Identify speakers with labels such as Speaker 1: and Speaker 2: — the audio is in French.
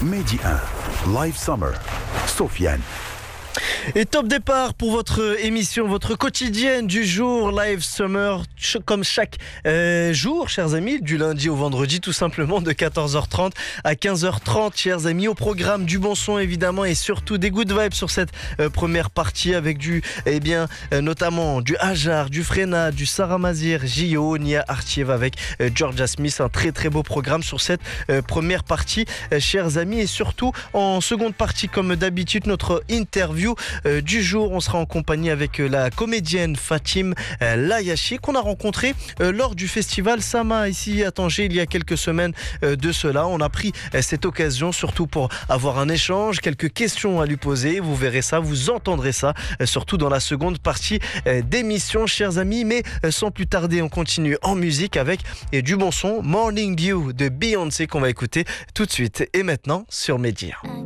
Speaker 1: Mehdi 1, Live Summer, Sofiane.
Speaker 2: Et top départ pour votre émission, votre quotidienne du jour, Live Summer, comme chaque jour, chers amis, du lundi au vendredi, tout simplement de 14h30 à 15h30, chers amis, au programme du bon son évidemment et surtout des good vibes sur cette première partie avec notamment du Hajar, du Frena, du Sarah Mazir, J.O, Nia Artiev avec Georgia Smith, un très très beau programme sur cette première partie, chers amis, et surtout en seconde partie, comme d'habitude, notre interview du jour. On sera en compagnie avec la comédienne Fatim Layachi qu'on a rencontrée lors du festival Sama ici à Tanger il y a quelques semaines de cela. On a pris cette occasion surtout pour avoir un échange, quelques questions à lui poser. Vous verrez ça, vous entendrez ça surtout dans la seconde partie d'émission, chers amis. Mais sans plus tarder, on continue en musique avec du bon son, Morning Dew de Beyoncé qu'on va écouter tout de suite et maintenant sur Mehdi 1.